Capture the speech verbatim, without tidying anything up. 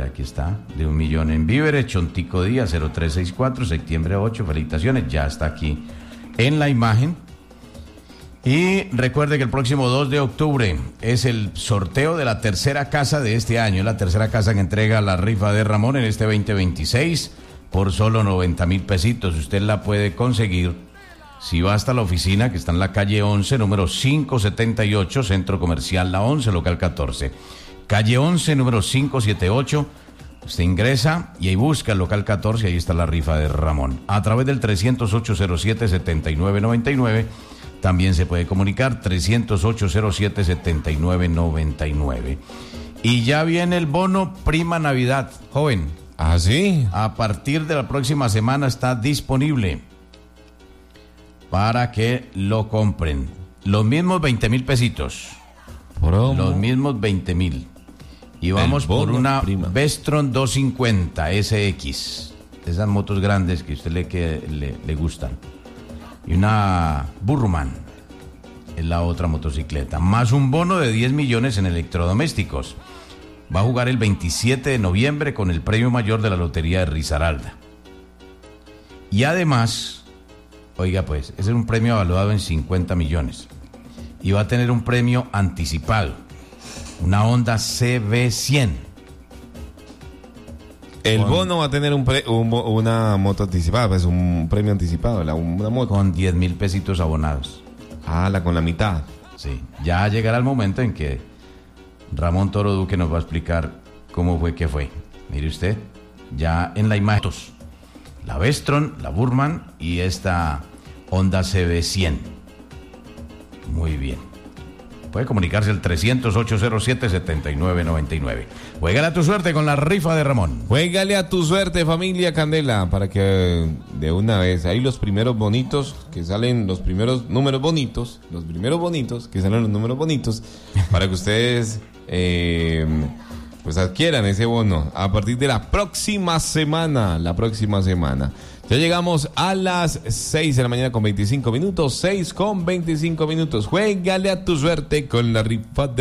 aquí está, de un millón en víveres, Chontico Díaz, cero tres seis cuatro, septiembre ocho, felicitaciones, ya está aquí en la imagen. Y recuerde que el próximo dos de octubre es el sorteo de la tercera casa de este año, la tercera casa que entrega la rifa de Ramón en este veinte veintiséis por solo noventa mil pesitos. Usted la puede conseguir si va hasta la oficina que está en la calle once, número quinientos setenta y ocho, Centro Comercial La once, local catorce. Calle once, número quinientos setenta y ocho. Usted ingresa y ahí busca el local catorce, ahí está la rifa de Ramón. A través del trescientos ocho cero siete setenta y nueve noventa y nueve también se puede comunicar, trescientos ocho cero siete setenta y nueve noventa y nueve. Y ya viene el bono Prima Navidad, joven. ¿Ah, sí? A partir de la próxima semana está disponible para que lo compren. Los mismos veinte mil pesitos. Promo. Los mismos veinte mil. Y vamos por una Prima. Vestron doscientos cincuenta S X. Esas motos grandes que a usted le, que, le, le gustan. Y una Burman es la otra motocicleta. Más un bono de diez millones en electrodomésticos. Va a jugar el veintisiete de noviembre con el premio mayor de la Lotería de Risaralda. Y además, oiga pues, ese es un premio evaluado en cincuenta millones. Y va a tener un premio anticipado. Una Honda C B cien. El con, bono va a tener un, pre, un una moto anticipada, pues un premio anticipado, la, una moto. Con diez mil pesitos abonados. Ah, la con la mitad. Sí, ya llegará el momento en que Ramón Toro Duque nos va a explicar cómo fue que fue. Mire usted, ya en la imagen, la Vestron, la Burman y esta Honda C B cien. Muy bien. Puede comunicarse al trescientos ocho cero siete setenta y nueve noventa y nueve. Juégale a tu suerte con la rifa de Ramón. Juégale a tu suerte, familia Candela, para que de una vez, ahí los primeros bonitos, que salen los primeros números bonitos, los primeros bonitos, que salen los números bonitos, para que ustedes eh, pues adquieran ese bono a partir de la próxima semana, la próxima semana. Ya llegamos a las seis de la mañana con veinticinco minutos, seis con veinticinco minutos. Juégale a tu suerte con la rifa de